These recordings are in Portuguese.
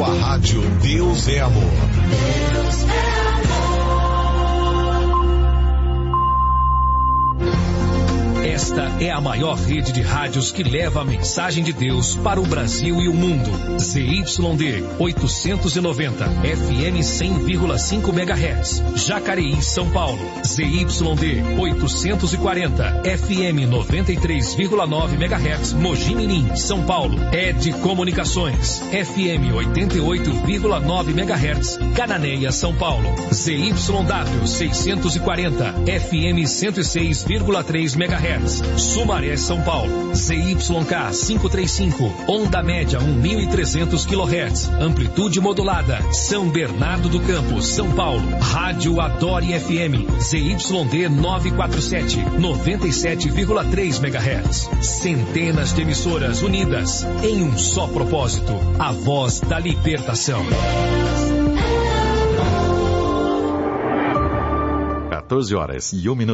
com a Rádio Deus é Amor. Deus é amor. Esta é a maior rede de rádios que leva a mensagem de Deus para o Brasil e o mundo. ZYD 890, FM 100,5 MHz, Jacareí, São Paulo. ZYD 840, FM 93,9 MHz, Mogi Mirim, São Paulo. ED Comunicações, FM 88,9 MHz, Cananéia, São Paulo. ZYW 640, FM 106,3 MHz. Sumaré, São Paulo. ZYK 535, onda média 1.300 kHz, amplitude modulada, São Bernardo do Campo, São Paulo. Rádio Adore FM, ZYD 947, 97,3 MHz. Centenas de emissoras unidas em um só propósito, a voz da libertação. 14h01.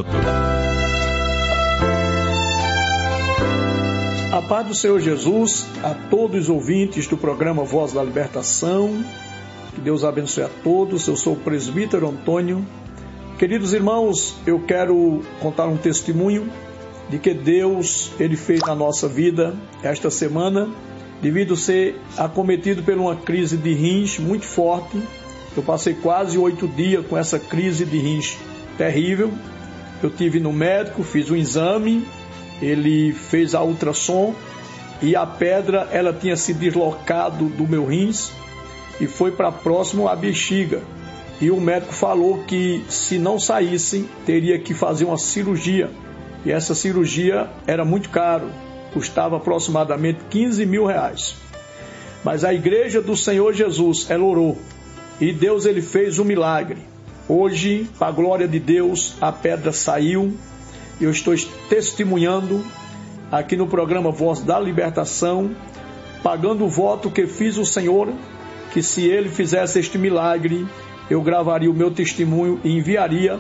A paz do Senhor Jesus, a todos os ouvintes do programa Voz da Libertação, que Deus abençoe a todos. Eu sou o presbítero Antônio. Queridos irmãos, eu quero contar um testemunho de que Deus, Ele fez na nossa vida esta semana, devido a ser acometido por uma crise de rins muito forte. Eu passei quase 8 dias com essa crise de rins terrível. Eu tive no médico, fiz um exame, ele fez a ultrassom e a pedra ela tinha se deslocado do meu rins e foi para próximo à bexiga. E o médico falou que se não saísse, teria que fazer uma cirurgia. E essa cirurgia era muito caro, custava aproximadamente R$15.000. Mas a igreja do Senhor Jesus, ela orou e Deus ele fez um milagre. Hoje, para a glória de Deus, a pedra saiu. Eu estou testemunhando aqui no programa Voz da Libertação, pagando o voto que fiz ao Senhor, que se Ele fizesse este milagre, eu gravaria o meu testemunho e enviaria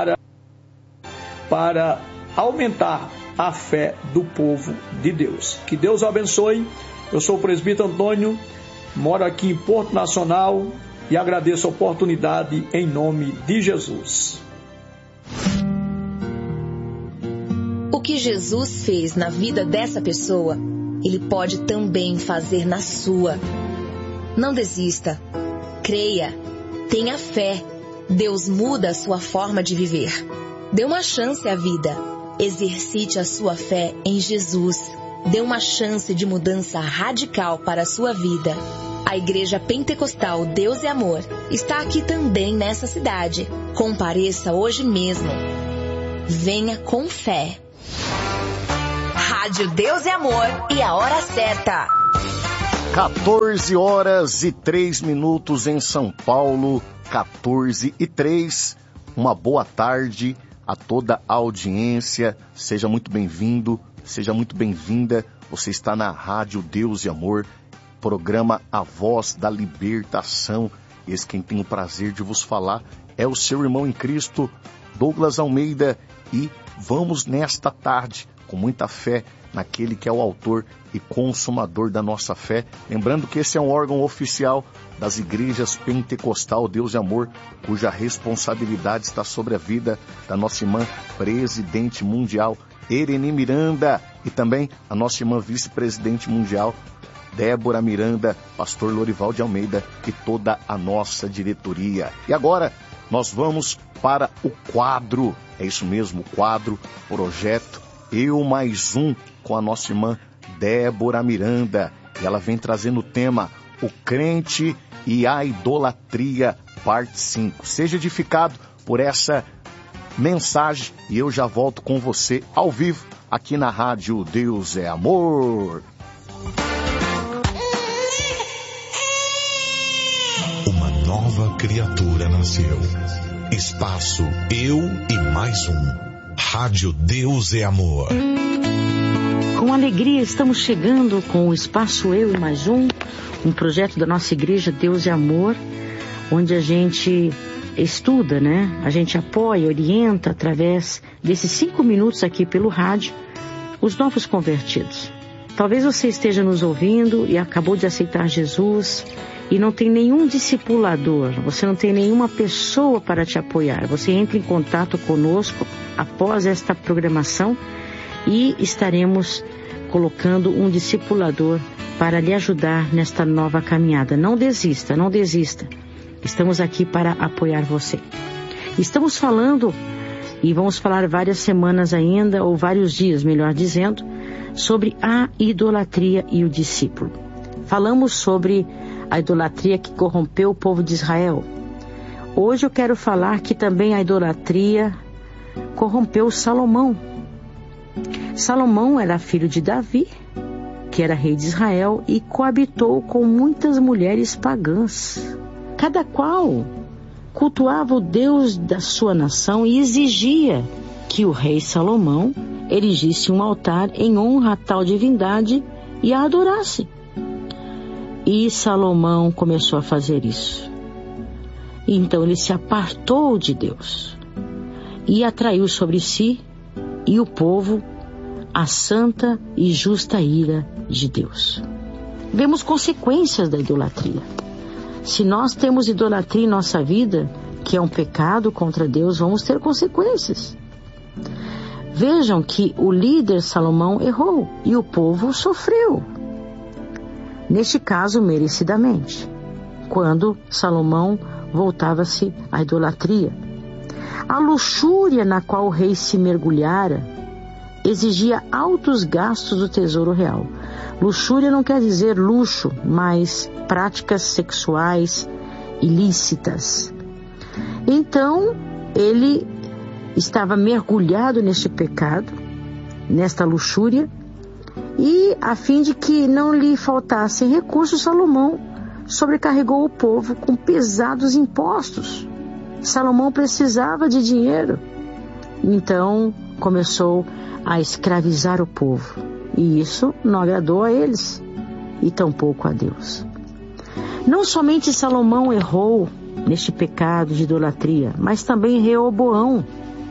para aumentar a fé do povo de Deus. Que Deus abençoe. Eu sou o presbítero Antônio, moro aqui em Porto Nacional e agradeço a oportunidade em nome de Jesus. O que Jesus fez na vida dessa pessoa, Ele pode também fazer na sua. Não desista. Creia. Tenha fé. Deus muda a sua forma de viver. Dê uma chance à vida. Exercite a sua fé em Jesus. Dê uma chance de mudança radical para a sua vida. A Igreja Pentecostal Deus é Amor está aqui também nessa cidade. Compareça hoje mesmo. Venha com fé. Rádio Deus é Amor e a hora certa. 14h03 em São Paulo, 14h03. Uma boa tarde a toda a audiência. Seja muito bem-vindo, seja muito bem-vinda. Você está na Rádio Deus e Amor, programa A Voz da Libertação. Esse quem tem o prazer de vos falar é o seu irmão em Cristo, Douglas Almeida. E vamos nesta tarde, com muita fé, naquele que é o autor e consumador da nossa fé. Lembrando que esse é um órgão oficial das igrejas Pentecostal Deus e Amor, cuja responsabilidade está sobre a vida da nossa irmã presidente mundial, Ereni Miranda, e também a nossa irmã vice-presidente mundial, Débora Miranda, pastor Lorival de Almeida e toda a nossa diretoria. E agora nós vamos para o quadro, é isso mesmo, o quadro, projeto Eu Mais Um, com a nossa irmã Débora Miranda. E ela vem trazendo o tema O Crente e a Idolatria, parte 5. Seja edificado por essa mensagem e eu já volto com você ao vivo aqui na Rádio Deus é Amor. Uma nova criatura nasceu. Espaço Eu e Mais Um. Rádio Deus é Amor. Com alegria estamos chegando com o Espaço Eu e Mais Um projeto da nossa igreja Deus é Amor, onde a gente estuda, né? A gente apoia, orienta através desses 5 minutos aqui pelo rádio os novos convertidos. Talvez você esteja nos ouvindo e acabou de aceitar Jesus e não tem nenhum discipulador, você não tem nenhuma pessoa para te apoiar. Você entra em contato conosco após esta programação e estaremos colocando um discipulador para lhe ajudar nesta nova caminhada. Não desista, não desista. Estamos aqui para apoiar você. Estamos falando, e vamos falar várias semanas ainda, ou vários dias, melhor dizendo, sobre a idolatria e o discípulo. Falamos sobre a idolatria que corrompeu o povo de Israel. Hoje eu quero falar que também a idolatria corrompeu Salomão. Salomão era filho de Davi, que era rei de Israel, e coabitou com muitas mulheres pagãs. Cada qual cultuava o Deus da sua nação e exigia que o rei Salomão erigisse um altar em honra a tal divindade e a adorasse. E Salomão começou a fazer isso. Então ele se apartou de Deus e atraiu sobre si e o povo a santa e justa ira de Deus. Vemos consequências da idolatria. Se nós temos idolatria em nossa vida, que é um pecado contra Deus, vamos ter consequências. Vejam que o líder Salomão errou e o povo sofreu. Neste caso, merecidamente, quando Salomão voltava-se à idolatria. A luxúria na qual o rei se mergulhara exigia altos gastos do tesouro real. Luxúria não quer dizer luxo, mas práticas sexuais ilícitas. Então, ele estava mergulhado neste pecado, nesta luxúria, e a fim de que não lhe faltassem recursos, Salomão sobrecarregou o povo com pesados impostos. Salomão precisava de dinheiro, então começou a escravizar o povo, e isso não agradou a eles, e tampouco a Deus. Não somente Salomão errou neste pecado de idolatria, mas também Reoboão,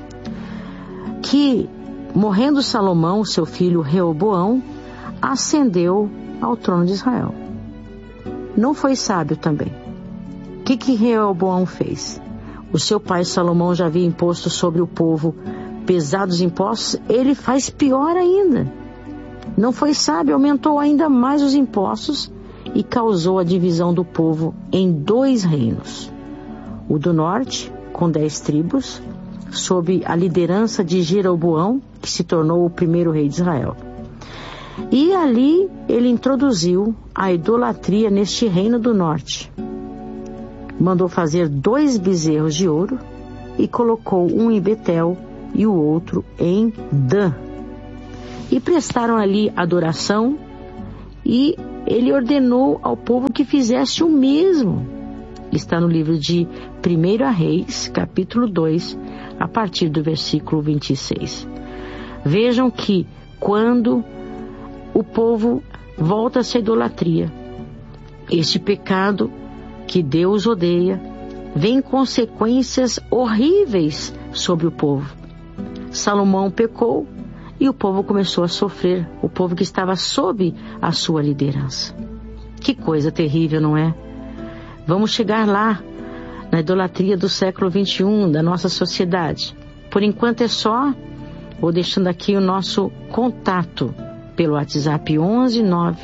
que, morrendo Salomão, seu filho Reoboão, ascendeu ao trono de Israel. Não foi sábio também. O que Reoboão fez? O seu pai Salomão já havia imposto sobre o povo pesados impostos, ele faz pior ainda. Não foi sábio, aumentou ainda mais os impostos e causou a divisão do povo em 2 reinos. O do norte, com 10 tribos, sob a liderança de Jeroboão, que se tornou o primeiro rei de Israel. E ali ele introduziu a idolatria neste reino do norte. Mandou fazer 2 bezerros de ouro e colocou um em Betel e o outro em Dan. E prestaram ali adoração, e ele ordenou ao povo que fizesse o mesmo. Está no livro de 1 Reis, capítulo 2, a partir do versículo 26. Vejam que quando o povo volta-se à idolatria, este pecado que Deus odeia, vem consequências horríveis sobre o povo. Salomão pecou e o povo começou a sofrer, o povo que estava sob a sua liderança. Que coisa terrível, não é? Vamos chegar lá, na idolatria do século 21, da nossa sociedade. Por enquanto é só, vou deixando aqui o nosso contato pelo WhatsApp 11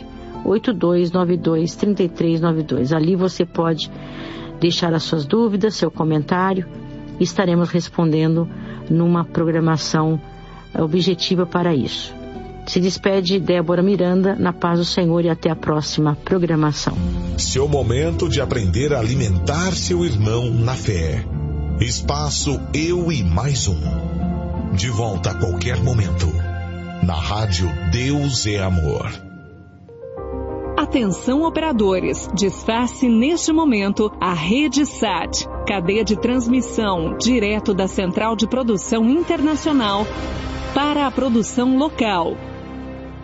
98292 3392. Ali você pode deixar as suas dúvidas, seu comentário, e estaremos respondendo numa programação objetiva para isso. Se despede Débora Miranda, na paz do Senhor, e até a próxima programação. Seu momento de aprender a alimentar seu irmão na fé. Espaço Eu e Mais Um. De volta a qualquer momento. Na rádio Deus é Amor. Atenção operadores, desface neste momento a Rede SAT, cadeia de transmissão direto da Central de Produção Internacional para a produção local.